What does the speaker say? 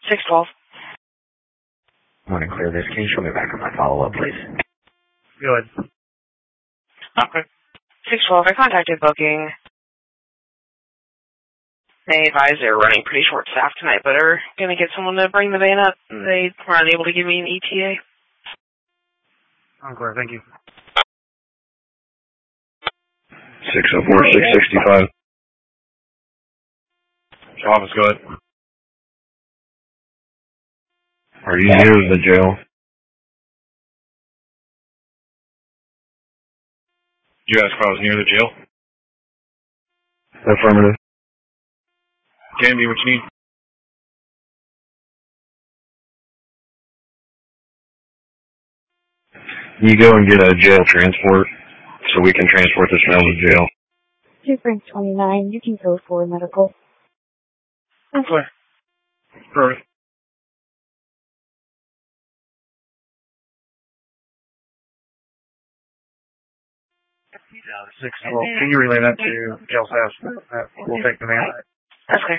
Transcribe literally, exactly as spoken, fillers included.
six twelve. Morning, clear this. Can you show me back on my follow-up, please? Go ahead. Okay. six twelve, I contacted booking. They advised they were running pretty short staffed tonight, but are going to get someone to bring the van up. They were unable to give me an E T A. I'm clear, thank you. six oh four, six sixty-five. Office, go ahead. Are you near the jail? You asked if I was near the jail? Affirmative. Can be what you need. You go and get a jail transport so we can transport this man to jail. two Frank twenty-nine, you can go for medical. I'm clear. Perfect. six twelve. Can you relay that to jail staff? Uh, we'll take the man. That's clear.